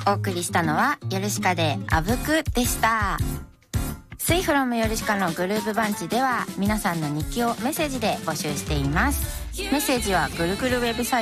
お送りしたのはヨルシカであぶくでした。スイフロムヨルシカのグルーブバンチでは皆さんの日記をメッセージで募集しています。メッセージはぐるぐるウェブサイト